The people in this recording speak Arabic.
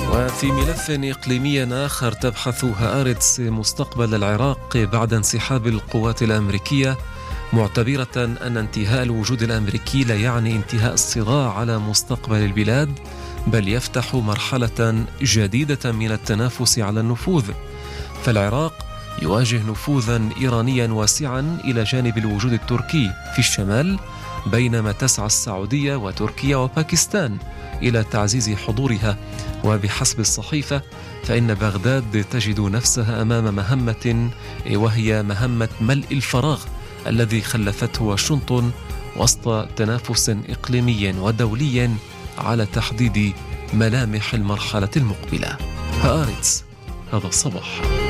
وفي ملف إقليمي آخر، تبحث هآرتس مستقبل العراق بعد انسحاب القوات الأمريكية، معتبرة أن انتهاء الوجود الأمريكي لا يعني انتهاء الصراع على مستقبل البلاد، بل يفتح مرحلة جديدة من التنافس على النفوذ. فالعراق يواجه نفوذا إيرانيا واسعا إلى جانب الوجود التركي في الشمال، بينما تسعى السعودية وتركيا وباكستان إلى تعزيز حضورها. وبحسب الصحيفة فإن بغداد تجد نفسها أمام مهمة، وهي مهمة ملء الفراغ الذي خلفته واشنطن وسط تنافس إقليمي ودولي على تحديد ملامح المرحلة المقبلة. هآرتس، هذا الصباح.